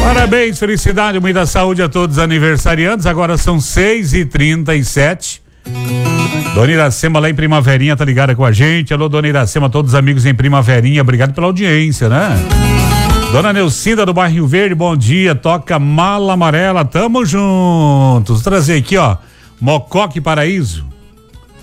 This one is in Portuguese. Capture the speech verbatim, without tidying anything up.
Parabéns, felicidade, muita saúde a todos os aniversariantes. Agora são seis e trinta e sete. Dona Iracema lá em Primaverinha tá ligada com a gente. Alô, Dona Iracema, todos os amigos em Primaverinha, obrigado pela audiência, né? Dona Neucinda do Bairro Verde, bom dia, toca Mala Amarela, tamo juntos. Vou trazer aqui, ó, Mocoque Paraíso.